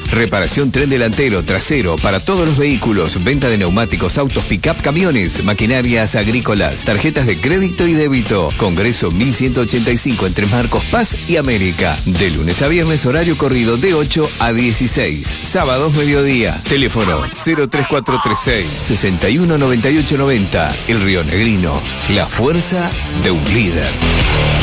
Reparación tren delantero, trasero, para todos los vehículos. Venta de neumáticos, autos, pick-up, camiones, maquinarias agrícolas. Tarjetas de crédito y débito. Congreso 1185 entre Marcos Paz y América. De lunes a viernes, horario corrido de 8 a 16. Sábados, mediodía. Teléfono 03436 619890. El Río Negrino. La fuerza de un líder.